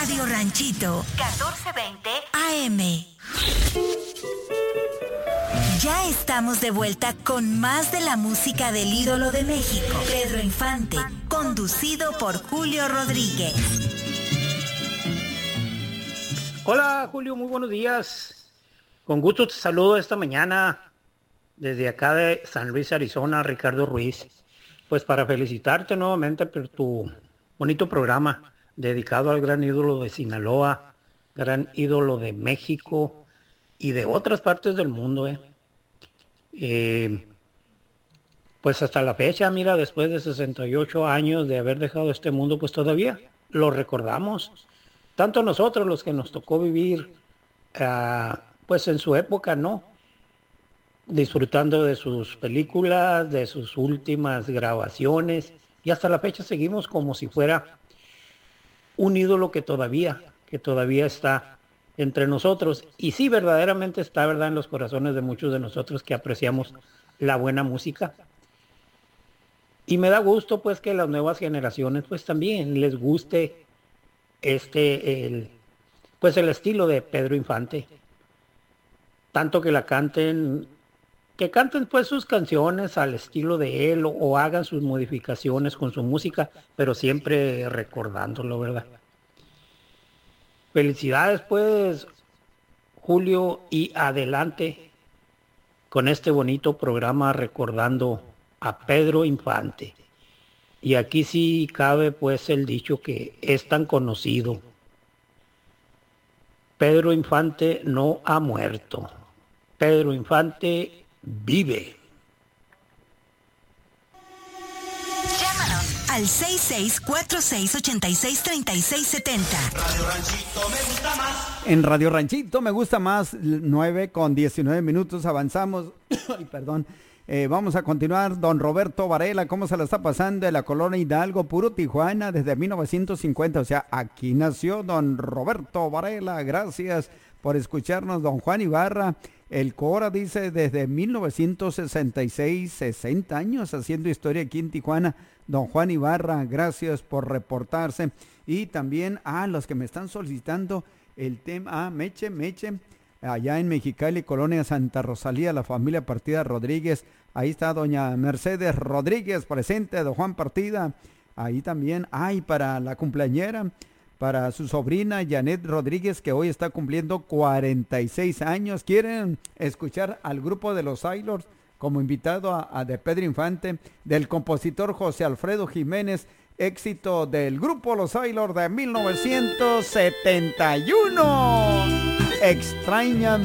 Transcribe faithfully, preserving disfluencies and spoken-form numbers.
Radio Ranchito, catorce veinte A M. Ya estamos de vuelta con más de la música del ídolo de México, Pedro Infante, conducido por Julio Rodríguez. Hola Julio, muy buenos días. Con gusto te saludo esta mañana desde acá de San Luis, Arizona, Ricardo Ruiz. Pues para felicitarte nuevamente por tu bonito programa dedicado al gran ídolo de Sinaloa, gran ídolo de México y de otras partes del mundo, eh. Eh, pues hasta la fecha, mira, después de sesenta y ocho años de haber dejado este mundo, pues todavía lo recordamos. Tanto nosotros, los que nos tocó vivir, uh, pues en su época, ¿no? Disfrutando de sus películas, de sus últimas grabaciones, y hasta la fecha seguimos como si fuera un ídolo que todavía, que todavía está entre nosotros, y sí, verdaderamente está, ¿verdad?, en los corazones de muchos de nosotros que apreciamos la buena música. Y me da gusto, pues, que las nuevas generaciones, pues, también les guste este, el, pues, el estilo de Pedro Infante. Tanto que la canten, que canten, pues, sus canciones al estilo de él, o, o hagan sus modificaciones con su música, pero siempre recordándolo, ¿verdad? Felicidades, pues, Julio, y adelante con este bonito programa recordando a Pedro Infante. Y aquí sí cabe, pues, el dicho que es tan conocido: Pedro Infante no ha muerto, Pedro Infante vive. Al seis seis cuatro seis ocho seis tres seis siete cero. Radio Ranchito me gusta más. En Radio Ranchito me gusta más, nueve con diecinueve minutos, avanzamos. Ay, perdón. Eh, vamos a continuar. Don Roberto Varela, ¿cómo se la está pasando de la colonia Hidalgo, puro Tijuana, desde mil novecientos cincuenta? O sea, aquí nació don Roberto Varela. Gracias por escucharnos. Don Juan Ibarra, el Cora, dice, desde mil novecientos sesenta y seis, sesenta años haciendo historia aquí en Tijuana. Don Juan Ibarra, gracias por reportarse. Y también a ah, los que me están solicitando el tema, ah, Meche, Meche, allá en Mexicali, colonia Santa Rosalía, la familia Partida Rodríguez. Ahí está doña Mercedes Rodríguez presente, don Juan Partida. Ahí también, ay, para la cumpleañera, para su sobrina Janet Rodríguez, que hoy está cumpliendo cuarenta y seis años. ¿Quieren escuchar al grupo de los Sailors como invitado a, a de Pedro Infante, del compositor José Alfredo Jiménez, éxito del grupo Los Sailors de mil novecientos setenta y uno? Extraña